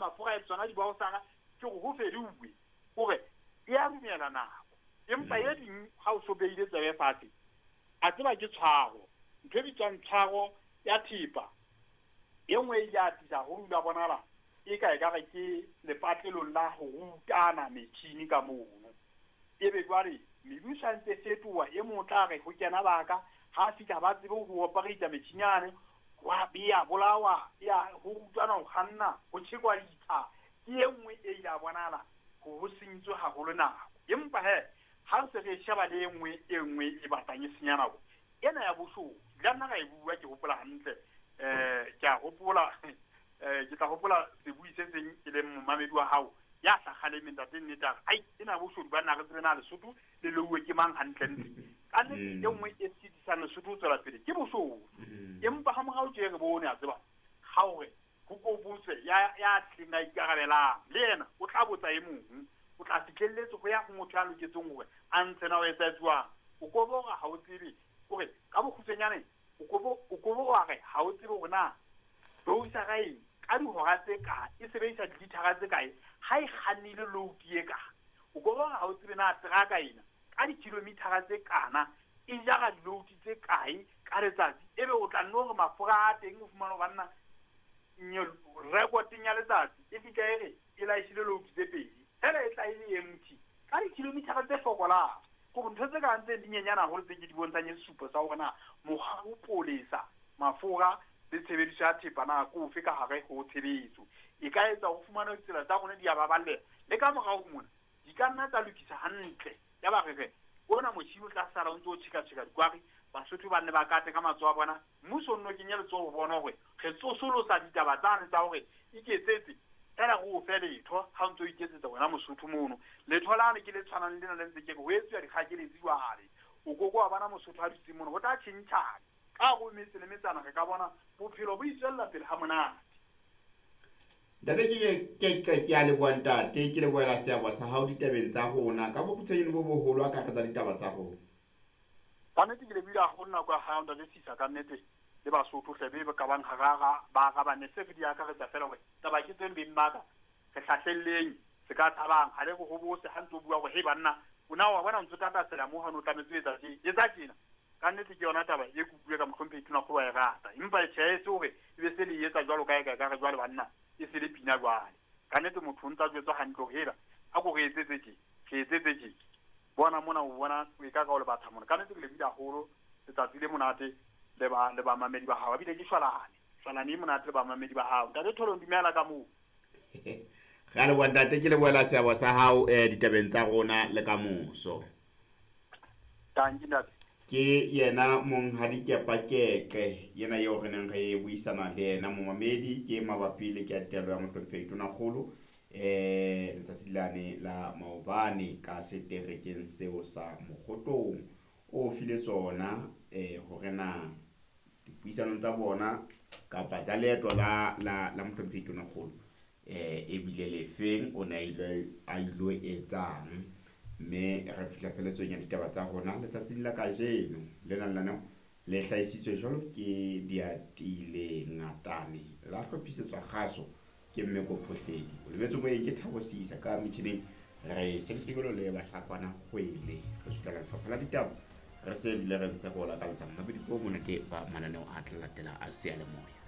mafura e tsona di ba o sara ke go fedi uwe gore ya dumela nako empa ye ding ha o so beile tsebe fatshe a tseba ke tshwaro ntwe di tsang tshwaro ya thipa ye nngwe ya tisa go dula bonala e ka ke lepatlelong la go rutana metšhini ka mono e be jwale mebusa ntse fetoa e motla re go kena baka ha fika ba tsebe go operate metšhinyane wa bia bolawa ya go rutana go khanna go tshekwa ditha ke ye nngwe e ya bonala go senyitswe haholo nako empa ha se re sheba le nngwe e batang e senya nako ena ya boso la nna ga e bua ke hopola hantle ke a hopola ke tla hopola se buisetseng ke le mmamedi wa hao ya sa khale mentate nneta ai ena boso ba nna re tsena le sotu le lowe ke mang hantle ntse ka nne e nngwe e sidisana sotu tsela pele ke boso empa ha mogao je re bone a tseba ha hore go go botse ya tlina ikarabela le yena o tla botsa e mong o tla fitlheletse go ya go motho a loketseng gore a ntsena o etsa tswa o go boga ha o tsebe gore ka bokgutsenyane o go boga ga ha o tsebe bona do isa gae ka di hora tse ka e sebedisa dithaga tse kae ha e kgannile load ye ka o go boga ha o tsebe na traka ina ka di kilometers tse kana e jaga di load tse kae ka letsatsi ebe o tla nno gore mafura a teng o fumana banna recording ya letsatsi e fika ere e la ishile load tse pedi hele e tla ile empty ka di kilometers tse fokola go ntse tse ka ntse dinyenyana go tse ke di bontanye supo sa bona moga o polisa mafura le tshebediso ya thepa na go fe ka hare go tshebetso e ka etsa go fumana tsela tsa gone di ya baballe le ka moga go mona di ka nna tsa lokisa hantle ya ba re bona moshimo tla sala o ntse o tshika dikwari basotho ba ne ba kate ka matso a bona mmuso nno ke nyele tso bona gore ge tsosolosa ditaba tsane tsa gore iketsetse era go fe letho ha ntse o iketsetsa wena mosotho mono letho la ne ke le tshwanang le na le ntse ke go etsa di khakeletse jwale o go go bana mosotho a ditse mono go ta tshintshana ka go metse le metsana ge ka bona bophelo bo itswella pele ha monate date ke a le bontate ke le boela seabo sa hao ditabeng tsa rona ka bokgutshwanyane bo boholo a ka tsa ditaba tsa rona ka nnete ke le bila go nna kwa ga nda le sisa ka nnete le basotho tlebe ba ka bang ga ba ba ne se di aka re tsa fela gore taba ke tseng bimmaka ke hlahlelleng se ka tsabang ha le go botse ha ntse bua go he banna una wa bona ntse tata sela mo ha no tlametse etsa tsena ka nnete ke yona taba e kutlwe ka mohlompe ituna go wa e rata empa e tshetse hore e be se le etsa jwalo ka ga re jwalo banna e se le pina jwale ka nnete motho ntse a jwetsa hantle go hela a go re etsetse bona mona o bona o ka ka o le batha mona ka nnete ke le bila holo letsatsi le monate le ba mamedi ba hao bile ke shwalane monate le ba mamedi ba hao ka le tholo ndimela ka mo ga le bontate ke le boela seabo sa hao ditabeng tsa rona le ka moso tanki ntate ke yena mong hadikepa keke yena yo re neng re buisana le yena momamedi ke mabapi le ke atelo ya mohlompe itona golo letsatsi lane la maobane ka seterekeng seo sa mogotong o file tsona hore na dipuisano tsa bona kapa tsa leeto la mohlompe itona golo e bile le feng o na a ilo etsang me re fihla pheletsong ya ditaba tsa rona letsatsi la kajeno le nna le hlaisitswe jalo ke Diatile Ngatane la hlophisetswa kgaso ke Mmeko Phohledi o lebetse mo ke Thabosisa ka mithineng re sebetsekelo le bahlakwana kgwele re sutela lefapha la ditaba re se bile re ntse go la ka letsa mabedi po monate ba mananeo a tla latela a se a le moya